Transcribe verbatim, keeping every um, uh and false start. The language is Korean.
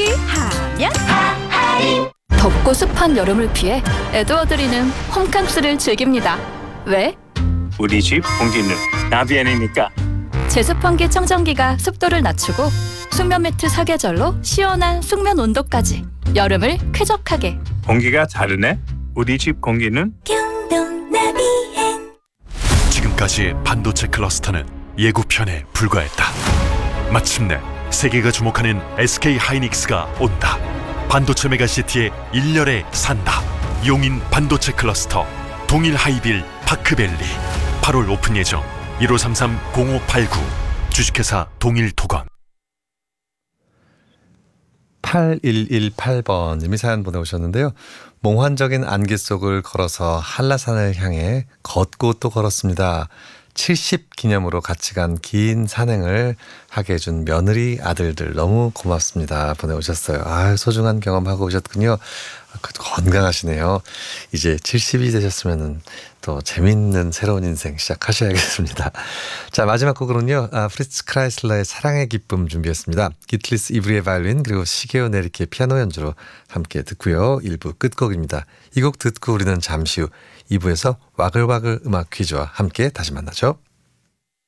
한마디 하면 덥고 습한 여름을 피해 에드워드리는 홈캉스를 즐깁니다. 왜? 우리 집 공기는 나비엔이니까. 제습환기 청정기가 습도를 낮추고 숙면 매트 사계절로 시원한 숙면 온도까지 여름을 쾌적하게. 공기가 다르네. 우리 집 공기는 지금까지 반도체 클러스터는 예고편에 불과했다. 마침내 세계가 주목하는 에스케이 하이닉스가 온다. 반도체 메가시티의 일렬에 산다. 용인 반도체 클러스터 동일 하이빌 파크밸리 팔월 오픈 예정. 일오삼삼 공오팔구 주식회사 동일토건. 팔일일팔 번님이 사연 보내오셨는데요. 몽환적인 안개 속을 걸어서 한라산을 향해 걷고 또 걸었습니다. 칠십 기념으로 같이 간 긴 산행을 하게 해준 며느리 아들들 너무 고맙습니다. 보내오셨어요. 아, 소중한 경험하고 오셨군요. 건강하시네요. 이제 칠십이 되셨으면 또 재밌는 새로운 인생 시작하셔야겠습니다. 자, 마지막 곡으로는요. 아, 프리츠 크라이슬러의 사랑의 기쁨 준비했습니다. 기틀리스 이브리의 바이올린 그리고 시게오 네리케의 피아노 연주로 함께 듣고요. 일 부 끝곡입니다. 이 곡 듣고 우리는 잠시 후 이 부에서 와글와글 음악 퀴즈와 함께 다시 만나죠.